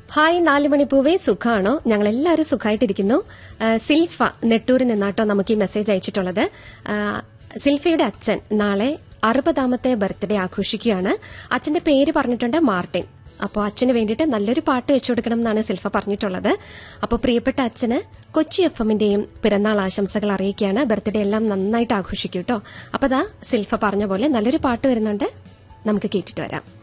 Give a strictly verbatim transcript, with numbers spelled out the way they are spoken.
Hi നാലുമണിപ്പൂവേ, സുഖാണോ? ഞങ്ങൾ എല്ലാവരും സുഖമായിട്ടിരിക്കുന്നു. സിൽഫ നെട്ടൂരിൽ നിന്നാട്ടോ നമുക്ക് ഈ മെസ്സേജ് അയച്ചിട്ടുള്ളത്. സിൽഫയുടെ അച്ഛൻ നാളെ അറുപതാമത്തെ ബർത്ത്ഡേ ആഘോഷിക്കുകയാണ്. അച്ഛന്റെ പേര് പറഞ്ഞിട്ടുണ്ട് മാർട്ടിൻ. അപ്പോൾ അച്ഛന് വേണ്ടിയിട്ട് നല്ലൊരു പാട്ട് വെച്ചു കൊടുക്കണം എന്നാണ് സിൽഫ പറഞ്ഞിട്ടുള്ളത്. അപ്പോൾ പ്രിയപ്പെട്ട അച്ഛന് കൊച്ചി എഫ് എമ്മിന്റെയും പിറന്നാൾ ആശംസകൾ അറിയിക്കുകയാണ്. ബർത്ത്ഡേ എല്ലാം നന്നായിട്ട് ആഘോഷിക്കും കേട്ടോ. അപ്പോൾ ദാ സിൽഫ പറഞ്ഞ പോലെ നല്ലൊരു പാട്ട് വരുന്നുണ്ട്, നമുക്ക് കേട്ടിട്ട് വരാം.